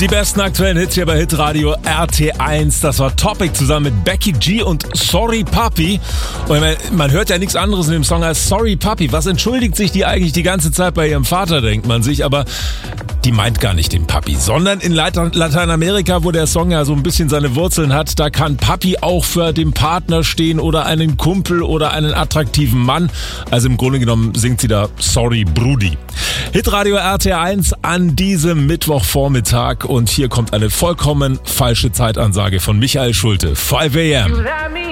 Die besten aktuellen Hits hier bei Hitradio RT1. Das war Topic zusammen mit Becky G und Sorry Papi. Und man hört ja nichts anderes in dem Song als Sorry Papi. Was entschuldigt sich die eigentlich die ganze Zeit bei ihrem Vater, denkt man sich. Aber die meint gar nicht den Papi, sondern in Lateinamerika, wo der Song ja so ein bisschen seine Wurzeln hat, da kann Papi auch für den Partner stehen oder einen Kumpel oder einen attraktiven Mann. Also im Grunde genommen singt sie da Sorry Brudi. Hitradio RT1 an diesem Mittwochvormittag und hier kommt eine vollkommen falsche Zeitansage von Michael Schulte. 5 a.m.